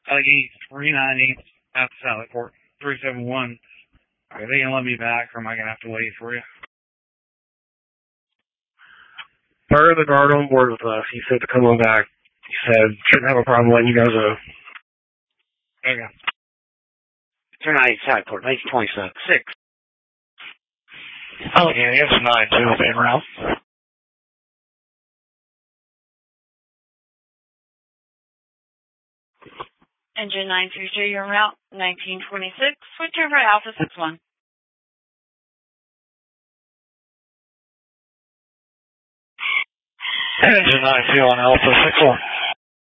Allegheny 390 at Sallyport 371. Are they gonna let me back, or am I gonna have to wait for you? Part of the guard on board with us, he said to come on back. He said, shouldn't have a problem letting you guys know. Okay. 390 Sallyport, 1927. 6. Allegheny, it's 9-2 en route. Engine 933, you're en route 1926. Switch over Alpha 61. Engine 9-2 on Alpha 61.